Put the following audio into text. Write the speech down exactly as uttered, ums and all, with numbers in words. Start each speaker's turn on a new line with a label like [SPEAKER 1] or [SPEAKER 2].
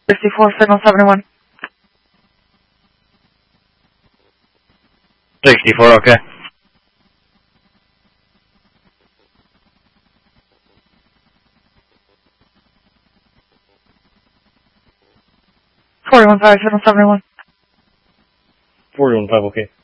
[SPEAKER 1] sixty-four, signal seventy-one.
[SPEAKER 2] sixty-four, okay.
[SPEAKER 1] forty-one five, signal seventy-one.
[SPEAKER 2] forty-one five, okay.